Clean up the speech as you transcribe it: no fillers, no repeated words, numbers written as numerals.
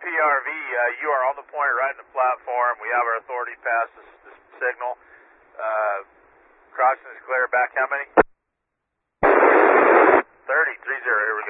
PRV, you are on the point right in the platform. We have our authority past this signal. Crossing is clear. Back how many? 30, 30.